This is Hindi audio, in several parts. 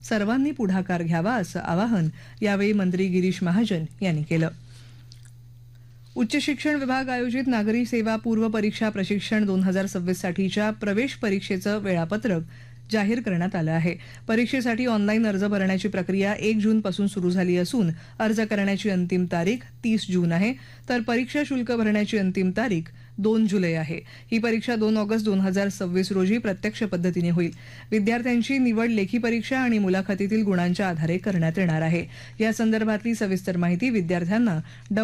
सर्वांनी पुढाकार घ्यावा असं आवाहन यावेळी मंत्री गिरीश महाजन यांनी केलं. उच्च शिक्षण विभाग आयोजित नागरी सेवा पूर्व परीक्षा प्रशिक्षण 2026 साठीच्या प्रवेश परीक्षेचं वेळापत्रक जाहीर करण्यात आलं आहे. परीक्षेसाठी ऑनलाईन अर्ज भरण्याची प्रक्रिया 1 जूनपासून सुरू झाली असून अर्ज करण्याची अंतिम तारीख 30 जून आहे, तर परीक्षा शुल्क भरण्याची अंतिम तारीख 2 जुलै आहे. ही परीक्षा 2 ऑगस्ट 2026 रोजी प्रत्यक्ष पद्धतीने होईल. विद्यार्थ्यांची निवड लेखी परीक्षा आणि मुलाखतीतील गुणांच्या आधारे करण्यात येणार आहे. या संदर्भातली सविस्तर माहिती विद्यार्थ्यांना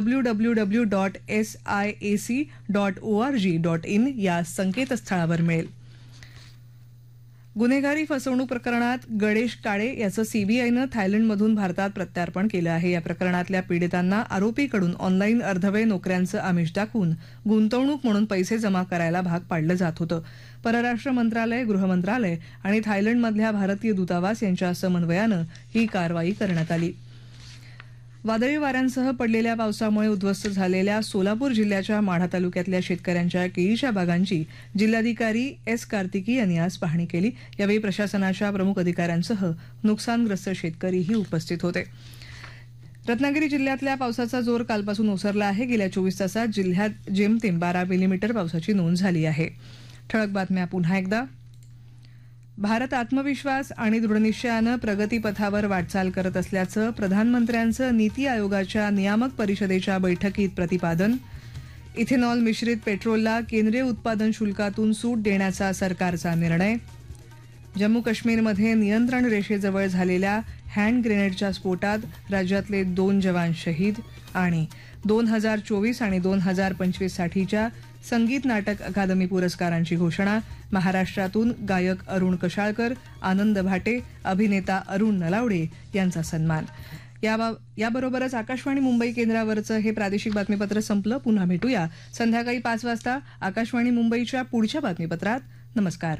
www.siac.org.in या संकेतस्थळावर मिळेल. गुन्हेगारी फसवणूक प्रकरणात गणेश काळे याचं सीबीआयनं थायलंडमधून भारतात प्रत्यार्पण केलं आहे. या प्रकरणातल्या पीडितांना आरोपीकडून ऑनलाईन अर्धवेळ नोकऱ्यांचं आमिष दाखवून गुंतवणूक म्हणून पैसे जमा करायला भाग पाडलं जात होतं. परराष्ट्र मंत्रालय, गृह मंत्रालय आणि थायलंडमधल्या भारतीय दूतावास यांच्या समन्वयानं ही कारवाई करण्यात आली. वादळी वाऱ्यांसह पडलेल्या पावसामुळे उद्ध्वस्त झालेल्या सोलापूर जिल्ह्याच्या माढा तालुक्यातल्या शेतकऱ्यांच्या केळीच्या बागांची जिल्हाधिकारी एस कार्तिकी यांनी आज पाहणी केली. यावेळी प्रशासनाच्या प्रमुख अधिकाऱ्यांसह नुकसानग्रस्त शेतकरीही उपस्थित होते. रत्नागिरी जिल्ह्यातल्या पावसाचा जोर कालपासून ओसरला आहे. गेल्या 24 तासात जिल्ह्यात जेमतेम 12 मिलीमीटर पावसाची नोंद झाली आहे. ठळक बातम्या पुन्हा एकदा. भारत आत्मविश्वास आणि दृढनिश्चयानं प्रगतीपथावर वाटचाल करत असल्याचं प्रधानमंत्र्यांचं नीती आयोगाच्या नियामक परिषदेच्या बैठकीत प्रतिपादन. इथेनॉल मिश्रित पेट्रोलला केंद्रीय उत्पादन शुल्कातून सूट देण्याचा सरकारचा निर्णय. जम्मू काश्मीरमध्ये नियंत्रण रेषेजवळ झालेल्या हँड ग्रेनेडच्या स्फोटात राज्यातले 2 जवान शहीद. आणि 2024 आणि 2025 साठीच्या संगीत नाटक अकादमी पुरस्कारांची घोषणा. महाराष्ट्रातून गायक अरुण कशाळकर, आनंद भाटे, अभिनेता अरुण नलावडे यांचा सन्मान. याबरोबरच आकाशवाणी मुंबई केंद्रावरचं हे प्रादेशिक बातमीपत्र संपलं. पुन्हा भेटूया संध्याकाळी 5 वाजता आकाशवाणी मुंबईच्या पुढच्या बातमीपत्रात. नमस्कार.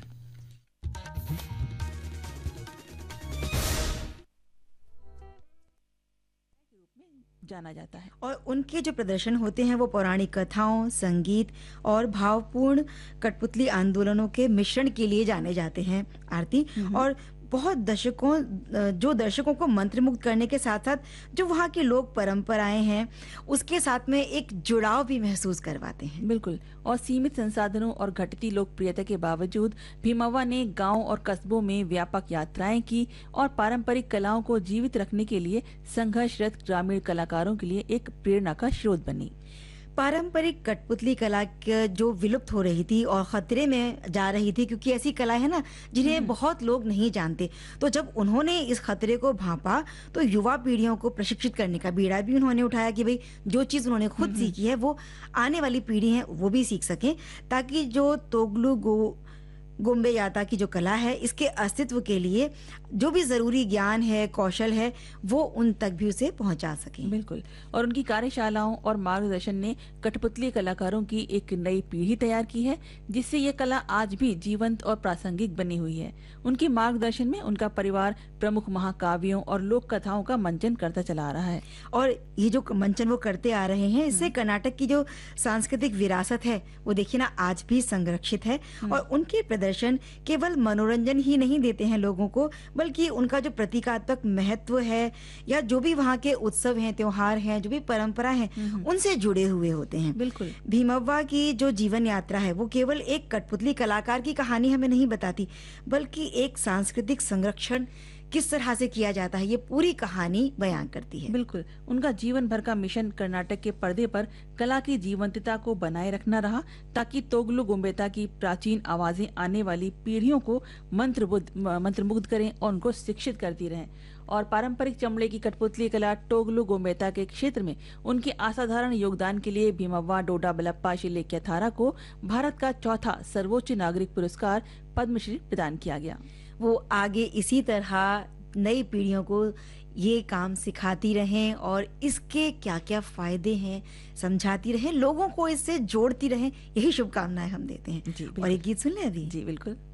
जाना जाता है और उनके जो प्रदर्शन होते हैं वो पौराणिक कथाओं, संगीत और भावपूर्ण कठपुतली आंदोलनों के मिश्रण के लिए जाने जाते हैं आरती. और बहुत दर्शकों को मंत्रमुग्ध करने के साथ साथ जो वहाँ की लोक परंपराएं हैं उसके साथ में एक जुड़ाव भी महसूस करवाते हैं. बिल्कुल. और सीमित संसाधनों और घटती लोकप्रियता के बावजूद भीमव्वा ने गांव और कस्बों में व्यापक यात्राएं की और पारंपरिक कलाओं को जीवित रखने के लिए संघर्षरत ग्रामीण कलाकारों के लिए एक प्रेरणा का स्रोत बनी. पारंपरिक कठपुतली कला जो विलुप्त हो रही थी और खतरे में जा रही थी, क्योंकि ऐसी कला है ना जिन्हें बहुत लोग नहीं जानते, तो जब उन्होंने इस खतरे को भांपा तो युवा पीढ़ियों को प्रशिक्षित करने का बीड़ा भी उन्होंने उठाया कि भाई जो चीज उन्होंने खुद सीखी है वो आने वाली पीढ़ी है वो भी सीख सके, ताकि जो तोगलू गोम्बे याता की जो कला है इसके अस्तित्व के लिए जो भी जरूरी ज्ञान है, कौशल है, वो उन तक भी उसे पहुंचा सके. बिल्कुल. और उनकी कार्यशालाओं और मार्गदर्शन ने कठपुतली कलाकारों की एक नई पीढ़ी तैयार की है, जिससे ये कला आज भी जीवंत और प्रासंगिक बनी हुई है. उनके मार्गदर्शन में उनका परिवार प्रमुख महाकाव्यों और लोक कथाओं का मंचन करता चला आ रहा है. और ये जो मंचन वो करते आ रहे हैं, इससे कर्नाटक की जो सांस्कृतिक विरासत है वो देखिए ना आज भी संरक्षित है. और उनके प्रदर्शन केवल मनोरंजन ही नहीं देते हैं लोगों को, बल्कि उनका जो प्रतीकात्मक महत्व है या जो भी वहाँ के उत्सव हैं, त्योहार हैं, जो भी परंपरा है उनसे जुड़े हुए होते हैं. बिल्कुल. भीमव्वा की जो जीवन यात्रा है वो केवल एक कठपुतली कलाकार की कहानी हमें नहीं बताती, बल्कि एक सांस्कृतिक संरक्षण किस तरह से किया जाता है ये पूरी कहानी बयान करती है. बिल्कुल. उनका जीवन भर का मिशन कर्नाटक के पर्दे पर कला की जीवंतता को बनाए रखना रहा, ताकि तोगलू गोम्बेता की प्राचीन आवाजें आने वाली पीढ़ियों को मंत्रमुग्ध करें और उनको शिक्षित करती रहें. और पारंपरिक चमड़े की कठपुतली कला टोगलू गोम्बेता के क्षेत्र में उनके असाधारण योगदान के लिए भीमव्वा डोडा बलप्पा शिलेक्या थारा को भारत का 4था सर्वोच्च नागरिक पुरस्कार पद्मश्री प्रदान किया गया. वो आगे इसी तरह नई पीढ़ियों को ये काम सिखाती रहें और इसके क्या क्या फायदे हैं समझाती रहें, लोगों को इससे जोड़ती रहें, यही शुभकामनाएं हम देते हैं. जी, और एक गीत सुन लें अभी. जी बिल्कुल.